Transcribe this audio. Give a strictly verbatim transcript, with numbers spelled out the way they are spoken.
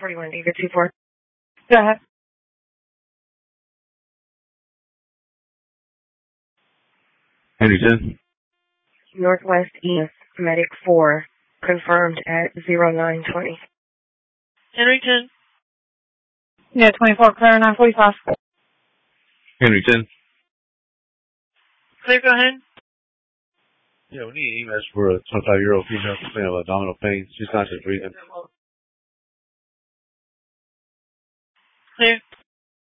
forty-one, David two four. Go ahead. Henryton. Northwest East, Medic four, confirmed at zero nine twenty. Henryton. Yeah, twenty-four, clear nine forty-five. Henryton. Clear, go ahead. Yeah, we need an E M S for a twenty-five-year-old female complaining of abdominal pain. She's not just breathing. Clear.